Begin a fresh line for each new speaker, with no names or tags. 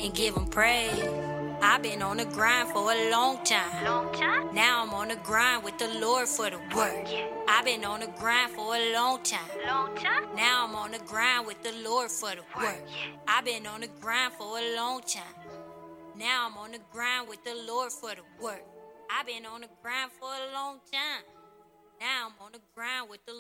and give him praise. I've been on the grind for a long time. Now I'm on the grind with the Lord for the work. I've been on the grind for a long time. Now I'm on the grind with the Lord for the work. I've been on the grind for a long time. Now I'm on the grind with the Lord for the work. I've been on the grind for a long time. Now I'm on the grind with the